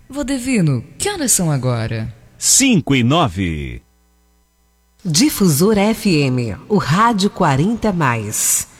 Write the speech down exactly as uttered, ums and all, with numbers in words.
Vodevino, que horas são agora? Cinco e nove. Difusora F M, o rádio quarenta mais.